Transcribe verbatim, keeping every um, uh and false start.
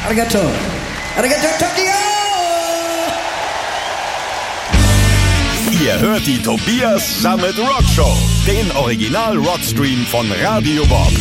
Arigato. Arigato Tokio! Ihr hört die Tobias Summit Rock Show, den Original Rockstream von Radio Bob.